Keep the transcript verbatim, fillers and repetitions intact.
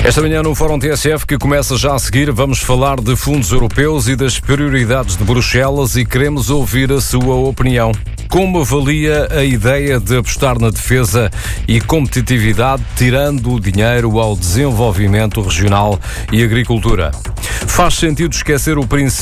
Esta manhã no Fórum T S F, que começa já a seguir, vamos falar de fundos europeus e das prioridades de Bruxelas e queremos ouvir a sua opinião. Como avalia a ideia de apostar na defesa e competitividade, tirando o dinheiro ao desenvolvimento regional e agricultura? Faz sentido esquecer o princípio